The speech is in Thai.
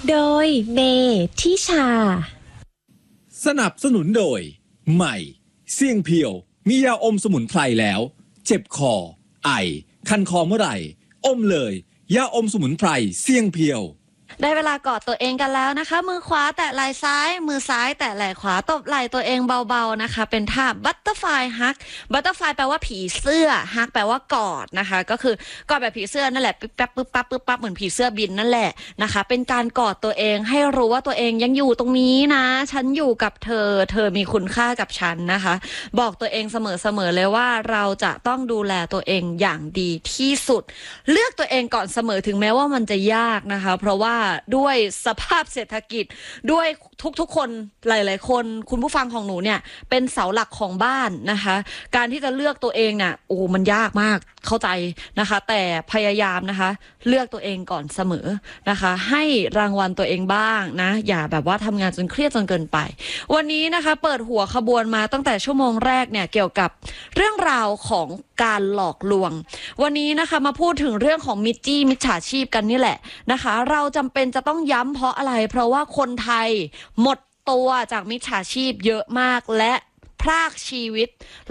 โดยเมทิชาสนับสนุนโดยใหม่เสี่ยงเพียวมียาอมสมุนไพรแล้วเจ็บคอไอคันคอเมื่อไหร่อมเลยยาอมสมุนไพรเสี่ยงเพียวได้เวลากอดตัวเองกันแล้วนะคะมือขวาแตะไหล่ซ้ายมือซ้ายแตะไหล่ขวาตบไหล่ตัวเองเบาๆนะคะเป็นท่าบัตเตอร์ฟลายฮักบัตเตอร์ฟลายแปลว่าผีเสื้อฮักแปลว่ากอดนะคะก็คือกอดแบบผีเสื้อนั่นแหละปึ๊บปั๊บปึ๊บปั๊บปึ๊บปั๊บเหมือนผีเสื้อบินนั่นแหละนะคะเป็นการกอดตัวเองให้รู้ว่าตัวเองยังอยู่ตรงนี้นะฉันอยู่กับเธอเธอมีคุณค่ากับฉันนะคะบอกตัวเองเสมอเลยว่าเราจะต้องดูแลตัวเองอย่างดีที่สุดเลือกตัวเองก่อนเสมอถึงแม้ว่ามันจะยากนะคะเพราะว่าด้วยสภาพเศรษฐกิจด้วยทุกๆคนหลายๆคนคุณผู้ฟังของหนูเนี่ยเป็นเสาหลักของบ้านนะคะการที่จะเลือกตัวเองเนี่ยโอ้มันยากมากเข้าใจนะคะแต่พยายามนะคะเลือกตัวเองก่อนเสมอนะคะให้รางวัลตัวเองบ้างนะอย่าแบบว่าทำงานจนเครียดจนเกินไปวันนี้นะคะเปิดหัวขบวนมาตั้งแต่ชั่วโมงแรกเนี่ยเกี่ยวกับเรื่องราวของการหลอกลวงวันนี้นะคะมาพูดถึงเรื่องของมิจฉาชีพกันนี่แหละนะคะเราจำเป็นจะต้องย้ำเพราะอะไรเพราะว่าคนไทยหมดตัวจากมิจฉาชีพเยอะมากและพรากชีวิต